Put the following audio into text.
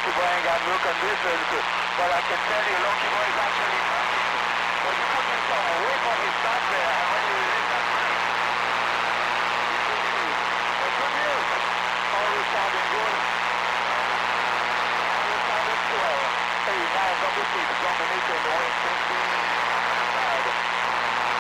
Lucky Boy ain't got no conditions, but I can tell you Lucky Boy is actually knocking. But you put yourself away from his start there, and when you release that man, it's good news. But good news, always sounding good. Always sounding swell. Hey, now number 6, Dominator in the wing, 15.